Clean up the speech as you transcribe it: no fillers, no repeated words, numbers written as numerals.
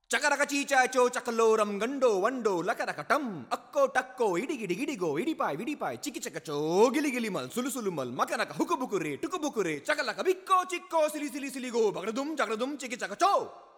ಚಕರಕ ಚೀಚಾಚೋ ಚಕಲೋರಂ ಗಂಡೋ ವಂಡೋ ಲಕರಕಟಂ ಅಕ್ಕೋ ಟಕ್ಕೋ ಇಡಿಗಿಡಿ ಗಿಡಿಗೋ ಇಡಿಪಾಯ್ ವಿಡಿಪಾಯ್ ಚಿಕಿ ಚಕಚೋ ಗಿಲಿ ಗಿಲಿ ಮಲ್ ಸುಲು ಸುಲು ಮಲ್ ಮಕನಕ ಹುಕುಬುಕುರೆ ಟುಕುಬುಕುರೆ ಚಕಲಕ ಬಿಕ್ಕೋ ಚಿಕ್ಕೋ ಸಿಲಿ ಸಿಲಿ ಸಿಲಿಗೋ ಬಗಡದುಂ ಜಗಡದುಂ ಚಿಕಿ ಚಕಚೋ